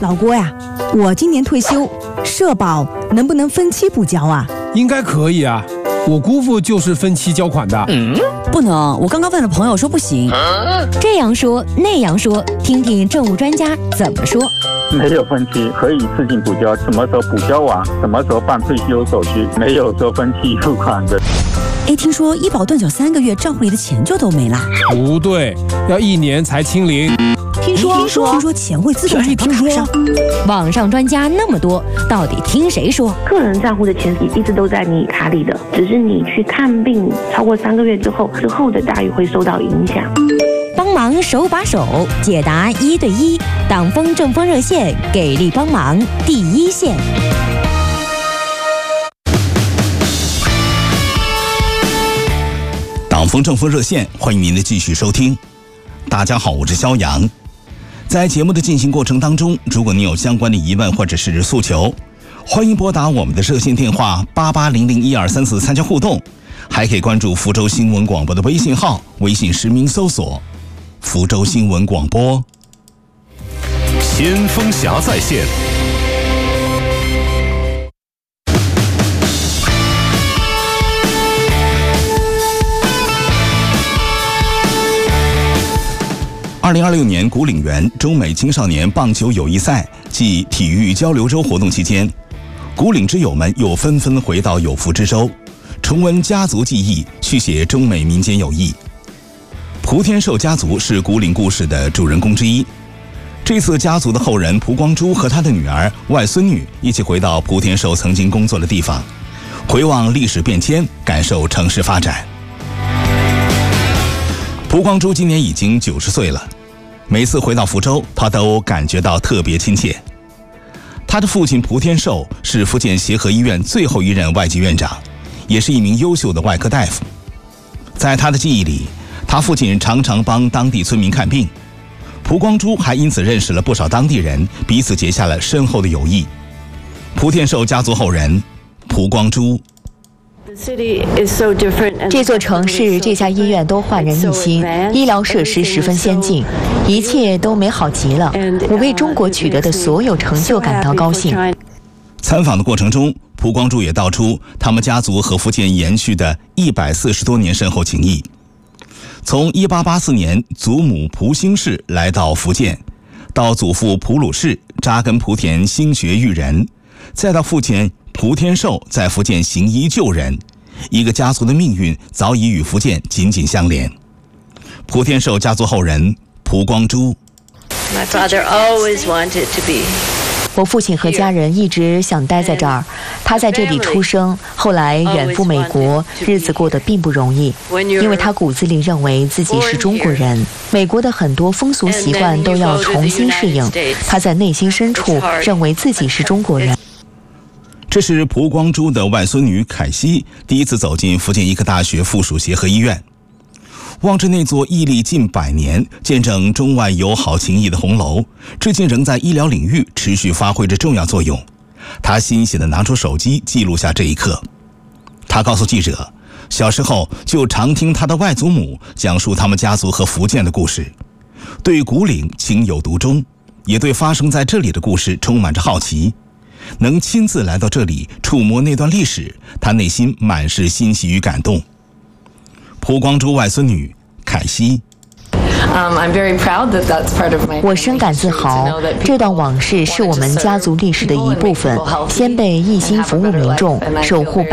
老郭呀，我今年退休，社保能不能分期补交啊？ 应该可以啊，我姑父就是分期交款的。 不能，我刚刚问了朋友说不行。 这样说那样说，听听政务专家怎么说。 没有分期，可以自行补交，什么时候补交完，什么时候办退休手续，没有说分期付款的。 听说医保断缴3个月，账户里的钱就都没了。 不对，要1年才清零。 听说钱会自动转到卡上。 网上专家那么多，到底听谁说？ 个人账户的钱一直都在你卡里的，只是你去看病超过3个月之后的待遇会受到影响。 帮忙手把手解答1对1，党风政风热线给力帮忙第一线。 党风政风热线，欢迎您的继续收听。大家好，我是肖阳。在节目的进行过程当中，如果您有相关的疑问或者是诉求，欢迎拨打我们的热线电话88001234参加互动，还可以关注福州新闻广播的微信号，微信实名搜索福州新闻广播。 先锋侠在线。 2026年古岭园中美青少年棒球友谊赛暨体育交流周活动期间，古岭之友们又纷纷回到有福之州，重温家族记忆，续写中美民间友谊。蒲天寿家族是古岭故事的主人公之一。这次家族的后人蒲光珠和他的女儿、外孙女一起回到蒲天寿曾经工作的地方，回望历史变迁，感受城市发展。蒲光珠今年已经90岁了，每次回到福州，他都感觉到特别亲切。他的父亲蒲天寿是福建协和医院最后一任外籍院长，也是一名优秀的外科大夫。在他的记忆里，他父亲常常帮当地村民看病，蒲光珠还因此认识了不少当地人，彼此结下了深厚的友谊。蒲天寿家族后人蒲光珠。 这座城市、这家医院都焕然一新，医疗设施十分先进，一切都美好极了。我为中国取得的所有成就感到高兴。 参访的过程中，蒲光珠也道出他们家族和福建延续的140多年深厚情谊。从1884年祖母蒲兴氏来到福建，到祖父蒲鲁氏扎根莆田兴学育人，再到父亲蒲天寿在福建行医救人，一个家族的命运早已与福建紧紧相连。蒲天寿家族后人蒲光珠。 我父亲和家人一直想待在这儿，他在这里出生，后来远赴美国，日子过得并不容易，因为他骨子里认为自己是中国人，美国的很多风俗习惯都要重新适应，他在内心深处认为自己是中国人。 这是蒲光珠的外孙女凯西第一次走进福建医科大学附属协和医院，望着那座屹立近100年、见证中外友好情谊的红楼，至今仍在医疗领域持续发挥着重要作用。他欣喜地拿出手机记录下这一刻。他告诉记者，小时候就常听他的外祖母讲述他们家族和福建的故事，对古岭情有独钟，也对发生在这里的故事充满着好奇。能亲自来到这里触摸那段历史，他内心满是欣喜与感动。蒲光珠外孙女凯西。 我深感自豪，这段往事是我们家族历史的一部分，先辈一心服务民众，守护